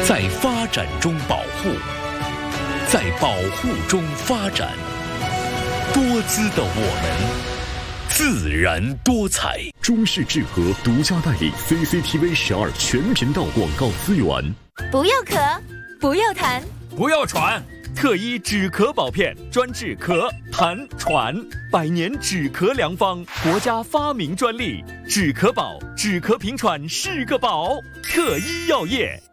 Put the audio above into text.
在发展中保护，在保护中发展。多姿的我们，自然多彩。 中视智和独家代理 CCTV12全频道广告资源。 不要咳，不要痰， 不要喘。特医止咳宝片专治咳、痰、喘，100年止咳良方，国家发明专利。止咳宝，止咳平喘是个宝。特医药业。